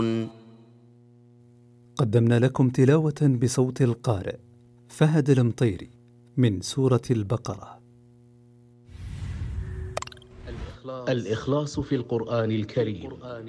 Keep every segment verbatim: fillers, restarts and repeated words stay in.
قدمنا لكم تلاوة بصوت القارئ فهد المطيري من سورة البقرة. الإخلاص في القرآن الكريم.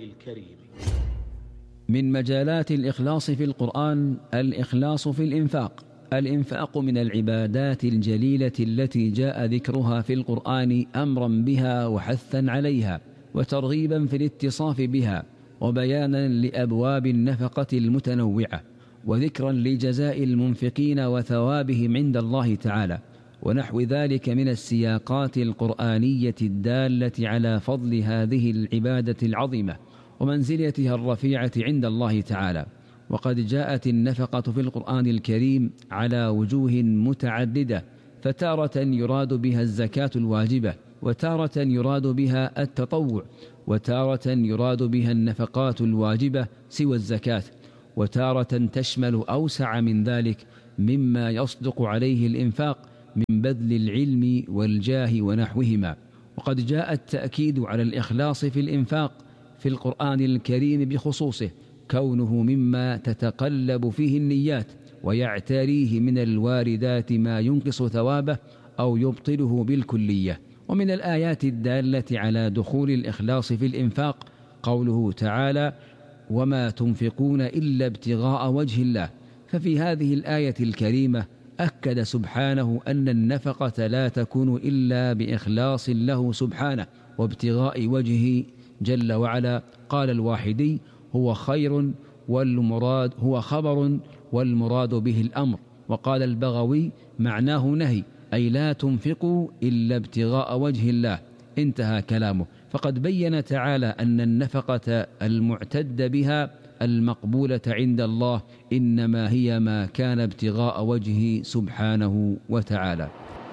من مجالات الإخلاص في القرآن الإخلاص في الإنفاق. الإنفاق من العبادات الجليلة التي جاء ذكرها في القرآن أمرا بها وحثا عليها وترغيبا في الاتصاف بها وبيانا لأبواب النفقة المتنوعة وذكرا لجزاء المنفقين وثوابهم عند الله تعالى ونحو ذلك من السياقات القرآنية الدالة على فضل هذه العبادة العظيمة ومنزلتها الرفيعة عند الله تعالى. وقد جاءت النفقة في القرآن الكريم على وجوه متعددة، فتارة يراد بها الزكاة الواجبة، وتارة يراد بها التطوع، وتارة يراد بها النفقات الواجبة سوى الزكاة، وتارة تشمل أوسع من ذلك مما يصدق عليه الإنفاق من بذل العلم والجاه ونحوهما. وقد جاء التأكيد على الإخلاص في الإنفاق في القرآن الكريم بخصوصه، كونه مما تتقلب فيه النيات ويعتريه من الواردات ما ينقص ثوابه أو يبطله بالكلية. ومن الآيات الدالة على دخول الإخلاص في الإنفاق قوله تعالى: وما تنفقون إلا ابتغاء وجه الله. ففي هذه الآية الكريمة أكد سبحانه أن النفقة لا تكون إلا بإخلاص له سبحانه وابتغاء وجهه جل وعلا. قال الواحدي: هو خير والمراد هو خبر والمراد به الأمر. وقال البغوي: معناه نهي، أي لا تنفقوا إلا ابتغاء وجه الله. انتهى كلامه. فقد بين تعالى أن النفقة المعتد بها المقبولة عند الله إنما هي ما كان ابتغاء وجهه سبحانه وتعالى.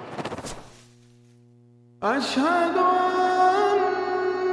أشهد أن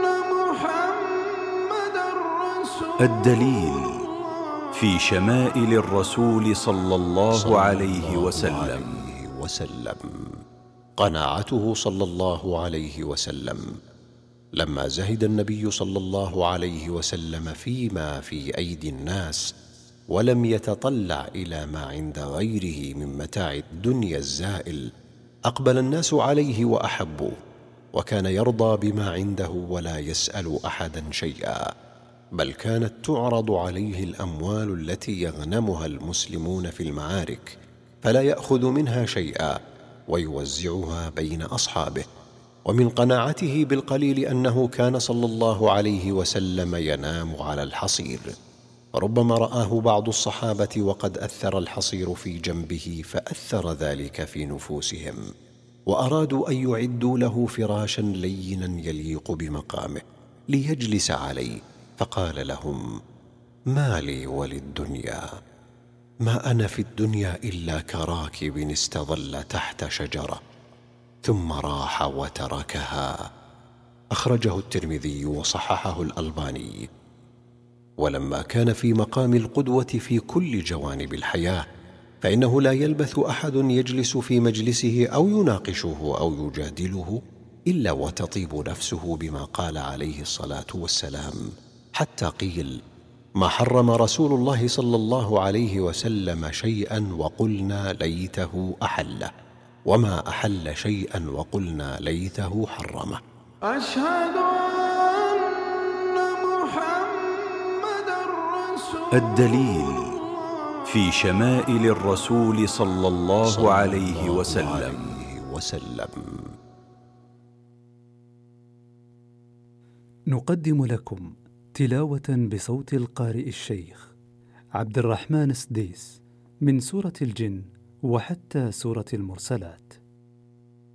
محمد رسول الدليل في شمائل الرسول صلى الله عليه وسلم. وسلم قناعته صلى الله عليه وسلم لما زهد النبي صلى الله عليه وسلم فيما في أيدي الناس ولم يتطلع إلى ما عند غيره من متاع الدنيا الزائل، أقبل الناس عليه وأحبوه، وكان يرضى بما عنده ولا يسأل أحدا شيئا، بل كانت تعرض عليه الأموال التي يغنمها المسلمون في المعارك فلا يأخذ منها شيئا ويوزعها بين أصحابه. ومن قناعته بالقليل أنه كان صلى الله عليه وسلم ينام على الحصير، ربما رآه بعض الصحابة وقد أثر الحصير في جنبه فأثر ذلك في نفوسهم، وأرادوا أن يعدوا له فراشا لينا يليق بمقامه ليجلس عليه، فقال لهم: ما لي وللدنيا، ما أنا في الدنيا إلا كراكب استظل تحت شجرة ثم راح وتركها. أخرجه الترمذي وصححه الألباني. ولما كان في مقام القدوة في كل جوانب الحياة، فإنه لا يلبث أحد يجلس في مجلسه أو يناقشه أو يجادله إلا وتطيب نفسه بما قال عليه الصلاة والسلام، حتى قيل: ما حرم رسول الله صلى الله عليه وسلم شيئا وقلنا ليته أحله، وما أحل شيئا وقلنا ليته حرمه. أشهد أن محمد رسول الدليل في شمائل الرسول صلى الله عليه وسلم. وسلم. نقدم لكم تلاوة بصوت القارئ الشيخ عبد الرحمن السديس من سورة الجن وحتى سورة المرسلات.